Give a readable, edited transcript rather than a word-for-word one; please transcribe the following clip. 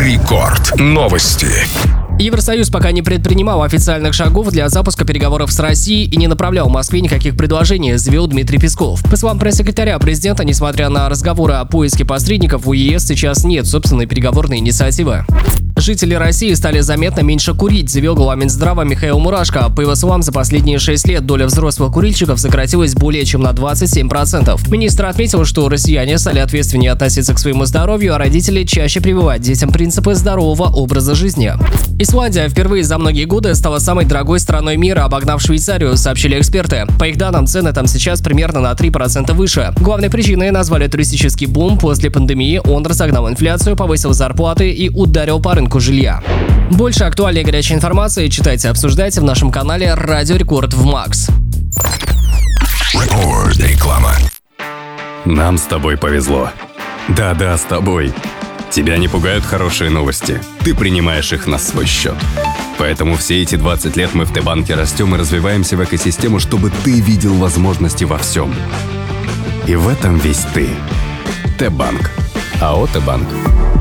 Рекорд. Новости. Евросоюз пока не предпринимал официальных шагов для запуска переговоров с Россией и не направлял Москве никаких предложений, заявил Дмитрий Песков. По словам пресс-секретаря президента, несмотря на разговоры о поиске посредников, у ЕС сейчас нет собственной переговорной инициативы. Жители России стали заметно меньше курить, заявил глава Минздрава Михаил Мурашко. По его словам, за последние 6 лет доля взрослых курильщиков сократилась более чем на 27%. Министр отметил, что россияне стали ответственнее относиться к своему здоровью, а родители чаще прививать детям принципы здорового образа жизни. Исландия впервые за многие годы стала самой дорогой страной мира, обогнав Швейцарию, сообщили эксперты. По их данным, цены там сейчас примерно на 3% выше. Главной причиной назвали туристический бум. После пандемии он разогнал инфляцию, повысил зарплаты и ударил по рынку жилья. Больше актуальной и горячей информации читайте и обсуждайте в нашем канале «Радио Рекорд» в Макс. Реклама. Нам с тобой повезло. Да-да, с тобой. Тебя не пугают хорошие новости. Ты принимаешь их на свой счет. Поэтому все эти 20 лет мы в Т-банке растем и развиваемся в экосистему, чтобы ты видел возможности во всем. И в этом весь ты. Т-банк. АО Т-банк.